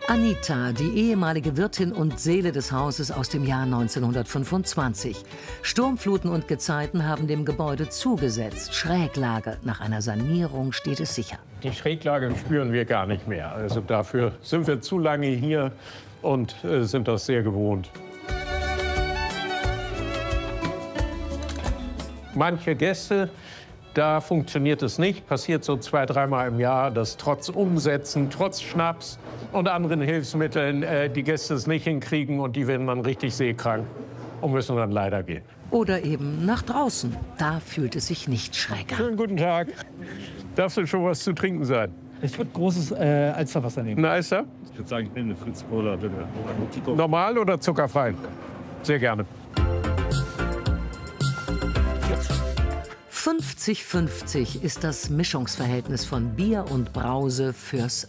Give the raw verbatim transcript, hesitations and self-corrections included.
Anita, die ehemalige Wirtin und Seele des Hauses aus dem Jahr neunzehnhundertfünfundzwanzig. Sturmfluten und Gezeiten haben dem Gebäude zugesetzt. Schräglage. Nach einer Sanierung steht es sicher. Die Schräglage spüren wir gar nicht mehr. Also dafür sind wir zu lange hier und äh, sind das sehr gewohnt. Manche Gäste, da funktioniert es nicht. Passiert so zwei, dreimal im Jahr, dass trotz Umsätzen, trotz Schnaps und anderen Hilfsmitteln äh, die Gäste es nicht hinkriegen und die werden dann richtig seekrank und müssen dann leider gehen. Oder eben nach draußen. Da fühlt es sich nicht schräg an. Schönen guten Tag. Darf denn schon was zu trinken sein? Ich würde großes äh, Alsterwasser nehmen. Ein Alster? Ich würde sagen, ich nehme eine Fritz Cola, bitte. Normal oder zuckerfrei? Sehr gerne. fünfzig fünfzig ist das Mischungsverhältnis von Bier und Brause fürs